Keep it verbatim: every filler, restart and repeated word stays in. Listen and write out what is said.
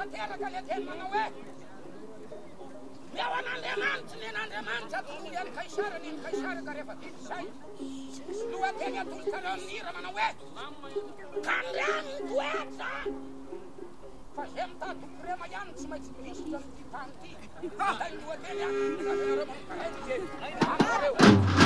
tanteraka le teny manao hoe miao an'Andriamanitra ny an'Andriamanitra atoloy any Kaisara ny Kaisaraka rehefa vita izay lohateny atolokareo amin'ny hira manao hoe kandriany toetra fa zay mitady prema ihany tsy maintsy misitra amin'ity tany ity zay lohateny any raha nareo manokarainy